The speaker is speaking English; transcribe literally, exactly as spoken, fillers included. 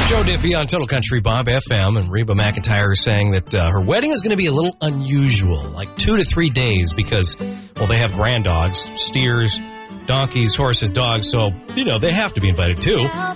Joe Diffie on Total Country Bob F M, and Reba McEntire is saying that uh, her wedding is going to be a little unusual, like two to three days, because, well, they have grand dogs, steers, donkeys, horses, dogs, so, you know, they have to be invited too.